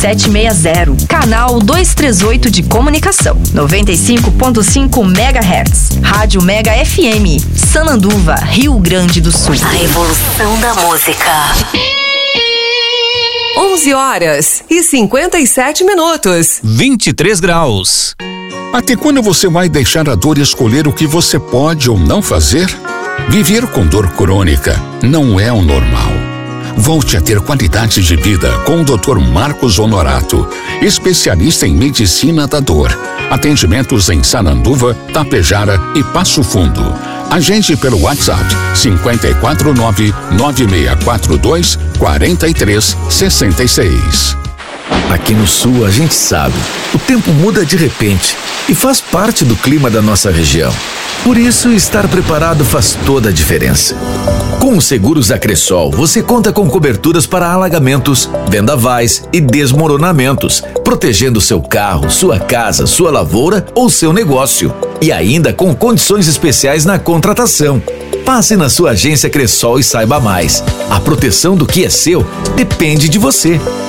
9760. Canal 238 de comunicação. 95.5 MHz. Rádio Mega FM. Sananduva, Rio Grande do Sul. A evolução da música. 11h57. 23 graus. Até quando você vai deixar a dor escolher o que você pode ou não fazer? Viver com dor crônica não é o normal. Volte a ter qualidade de vida com o Dr. Marcos Honorato, especialista em medicina da dor. Atendimentos em Sananduva, Tapejara e Passo Fundo. Agende pelo WhatsApp 549-9642-4366. Aqui no sul a gente sabe, o tempo muda de repente e faz parte do clima da nossa região. Por isso, estar preparado faz toda a diferença. Com os seguros Acressol, você conta com coberturas para alagamentos, vendavais e desmoronamentos, protegendo seu carro, sua casa, sua lavoura ou seu negócio. E ainda com condições especiais na contratação. Passe na sua agência Cressol e saiba mais. A proteção do que é seu depende de você.